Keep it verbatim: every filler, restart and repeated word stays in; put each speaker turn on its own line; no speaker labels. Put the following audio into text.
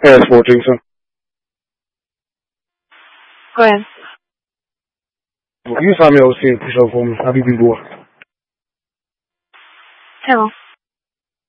Hey, Sporting, sir.
Go ahead.
You saw me, I was saying push up for me. How do you do?
Hello.